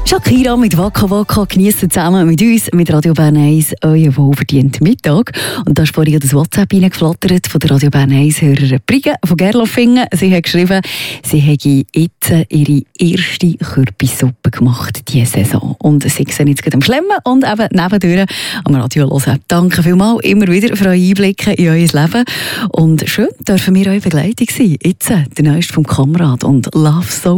Shakira mit Waka Waka genießt zusammen mit uns, mit Radio Bern 1, euren wohlverdienten Mittag. Und da ist vorhin das WhatsApp reingeflattert von der Radio Bern 1 Hörerin Briga von Gerlofingen. Sie hat geschrieben, sie hätte jetzt ihre erste Kürbissuppe gemacht diese Saison. Und sie sehen jetzt gerade am Schlemmen und eben nebendurch am Radio hören. Danke vielmals immer wieder für eure Einblicke in euer Leben. Und schön dürfen wir eure Begleitung sein. Jetzt der neueste vom Kamerad und Love So.